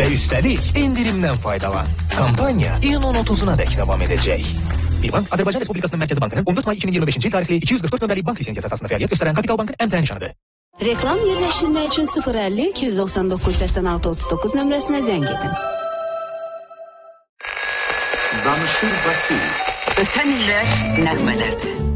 Ve üstelik indirimden faydalan. Kampanya iyunun 30'una dek devam edecek. Bir bank, Azerbaycan Respublikası'nın Merkezi Bankı'nın 14 May 2025 yıl tarihli 244 nömrəli bank lisensiyası esasında fəaliyyət göstərən Kapital Bank'ın əmtəə nişanıdır. Reklam yerləşdirmək üçün 050 299 86 39 nömrəsinə zəng edin. Danışır Bakı. Ötən illər nəğmələrdir.